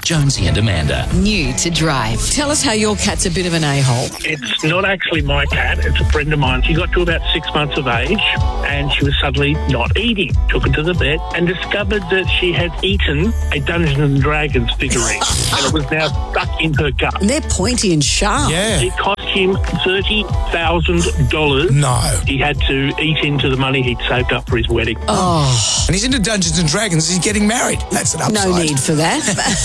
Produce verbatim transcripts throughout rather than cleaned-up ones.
Jonesy and Amanda. New to Drive. Tell us how your cat's a bit of an a-hole. It's not actually my cat, it's a friend of mine. She got to about six months of age and she was suddenly not eating. Took her to the vet and discovered that she had eaten a Dungeons and Dragons figurine and it was now stuck in her gut. And they're pointy and sharp. Yeah. It cost him thirty thousand dollars. No. He had to eat into the money he'd saved up for his wedding. Oh. And he's into Dungeons and Dragons. He's getting married. That's an upside. No need for that.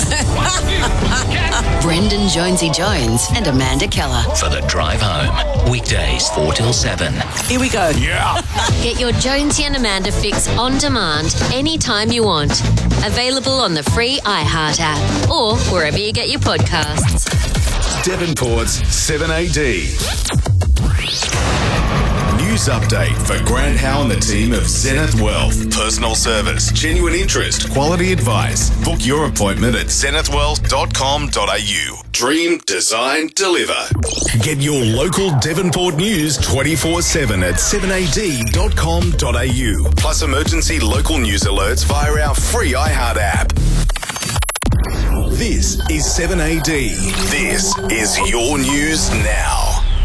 Brendan Jonesy Jones and Amanda Keller. For the drive home. Weekdays four till seven. Here we go. Yeah. Get your Jonesy and Amanda fix on demand anytime you want. Available on the free iHeart app or wherever you get your podcasts. Devonport's seven A D. News update for Grant Howe and the team of Zenith Wealth. Personal service, genuine interest, quality advice. Book your appointment at zenith wealth dot com dot a u. Dream, design, deliver. Get your local Devonport news twenty-four seven at seven a d dot com dot a u. Plus emergency local news alerts via our free iHeart app. This is seven A D. This is your news now.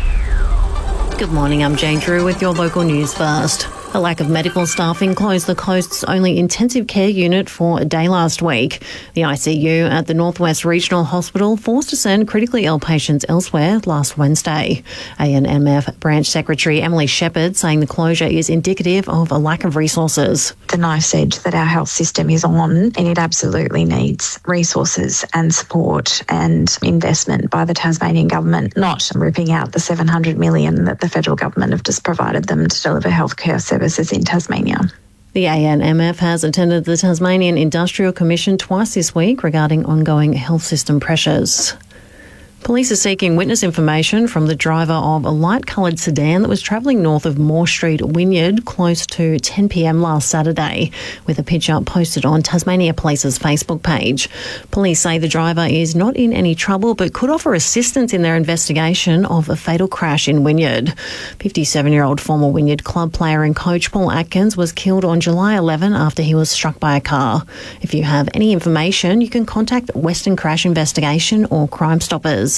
Good morning, I'm Jane Drew with your local news first. A lack of medical staffing closed the coast's only intensive care unit for a day last week. The I C U at the Northwest Regional Hospital forced to send critically ill patients elsewhere last Wednesday. A N M F Branch Secretary Emily Shepherd saying the closure is indicative of a lack of resources. The knife's edge that our health system is on, and it absolutely needs resources and support and investment by the Tasmanian government, not ripping out the seven hundred million dollars that the federal government have just provided them to deliver healthcare services in Tasmania. The A N M F has attended the Tasmanian Industrial Commission twice this week regarding ongoing health system pressures. Police are seeking witness information from the driver of a light-coloured sedan that was travelling north of Moore Street, Wynyard, close to ten p m last Saturday, with a picture posted on Tasmania Police's Facebook page. Police say the driver is not in any trouble but could offer assistance in their investigation of a fatal crash in Wynyard. fifty-seven-year-old former Wynyard club player and coach Paul Atkins was killed on July eleventh after he was struck by a car. If you have any information, you can contact Western Crash Investigation or Crime Stoppers.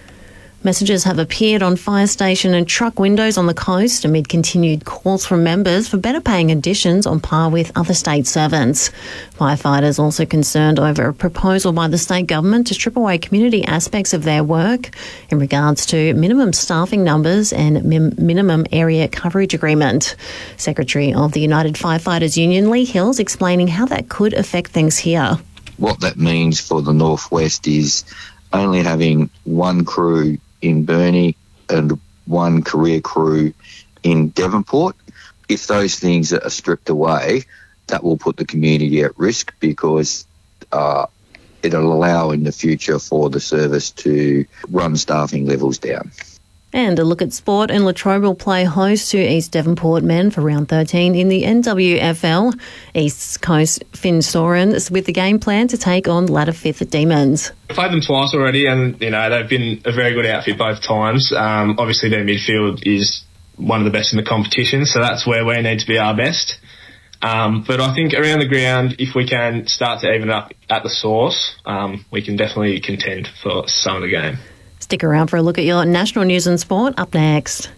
Messages have appeared on fire station and truck windows on the coast amid continued calls from members for better paying additions on par with other state servants. Firefighters also concerned over a proposal by the state government to strip away community aspects of their work in regards to minimum staffing numbers and min- minimum area coverage agreement. Secretary of the United Firefighters Union, Lee Hills, explaining how that could affect things here. What that means for the Northwest is only having one crew in Burnie and one career crew in Devonport. If those things are stripped away, that will put the community at risk because uh, it'll allow in the future for the service to run staffing levels down. And a look at sport, and Latrobe will play host to East Devonport men for round thirteen in the N W F L. East Coast Finn Soren with the game plan to take on ladder fifth Demons. I've played them twice already and, you know, they've been a very good outfit both times. Um, obviously their midfield is one of the best in the competition, so that's where we need to be our best. Um, but I think around the ground, if we can start to even up at the source, um, we can definitely contend for some of the game. Stick around for a look at your national news and sport up next.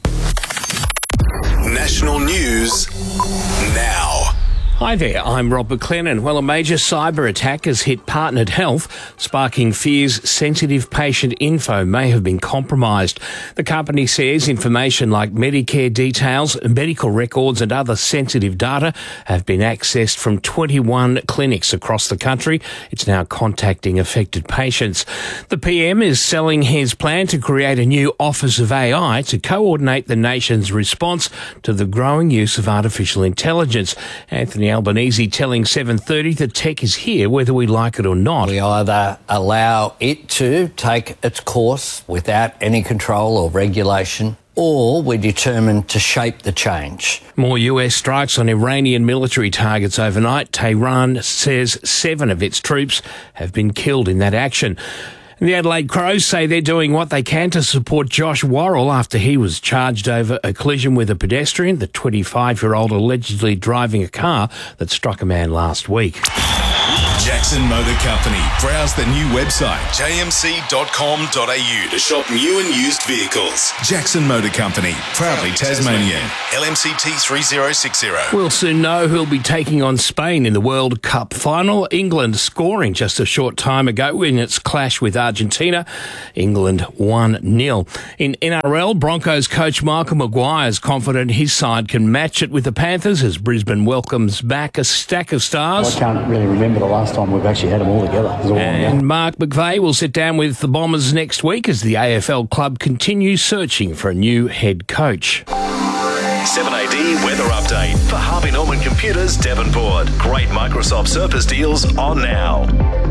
National news now. Hi there, I'm Rob McLennan. Well, a major cyber attack has hit Partnered Health, sparking fears sensitive patient info may have been compromised. The company says information like Medicare details, medical records and other sensitive data have been accessed from twenty-one clinics across the country. It's now contacting affected patients. The P M is selling his plan to create a new Office of A I to coordinate the nation's response to the growing use of artificial intelligence. Anthony Albanese telling seven thirty that tech is here whether we like it or not. We either allow it to take its course without any control or regulation, or we're determined to shape the change. More U S strikes on Iranian military targets overnight. Tehran says seven of its troops have been killed in that action. The Adelaide Crows say they're doing what they can to support Josh Worrell after he was charged over a collision with a pedestrian, the twenty-five-year-old allegedly driving a car that struck a man last week. Jackson Motor Company. Browse the new website, j m c dot com dot a u, to shop new and used vehicles. Jackson Motor Company, proudly Tasmanian. L M C T three zero six zero. We'll soon know who'll be taking on Spain in the World Cup final. England scoring just a short time ago in its clash with Argentina. England one nil. In N R L, Broncos coach Michael Maguire is confident his side can match it with the Panthers as Brisbane welcomes back a stack of stars. I can't really remember the last time we've actually had them all together. All and Mark McVeigh will sit down with the Bombers next week as the A F L club continues searching for a new head coach. seven A D weather update for Harvey Norman Computers, Devonport. Great Microsoft Surface deals on now.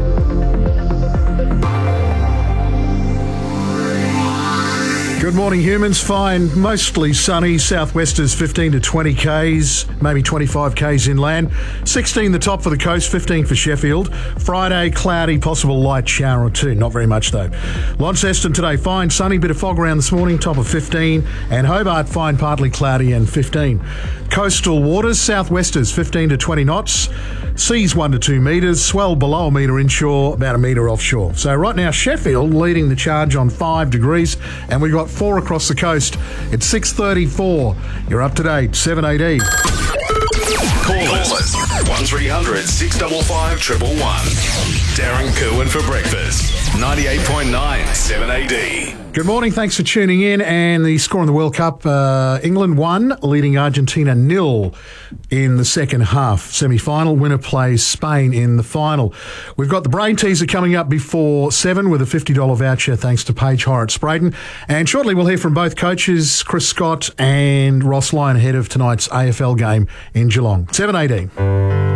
Good morning, humans. Fine, mostly sunny. Southwesters fifteen to twenty kays, maybe twenty-five kays inland. sixteen the top for the coast, fifteen for Sheffield. Friday, cloudy, possible light shower or two. Not very much though. Launceston today, fine, sunny, bit of fog around this morning, top of fifteen. And Hobart, fine, partly cloudy and fifteen. Coastal waters, southwesters fifteen to twenty knots. Seas one to two metres, swell below a metre inshore, about a metre offshore. So right now, Sheffield leading the charge on five degrees, and we've got four across the coast. It's six thirty-four. You're up to date, seven A D. Call us one three hundred six five five one one one. Darren Kerwin for breakfast. ninety-eight point nine seven A D. Good morning, thanks for tuning in. And the score in the World Cup, uh, England won, leading Argentina nil in the second half. Semi-final, winner plays Spain in the final. We've got the brain teaser coming up before seven with a fifty dollars voucher thanks to Paige Horrett Sprayton. And shortly we'll hear from both coaches, Chris Scott and Ross Lyon, ahead of tonight's A F L game in Geelong. seven A D.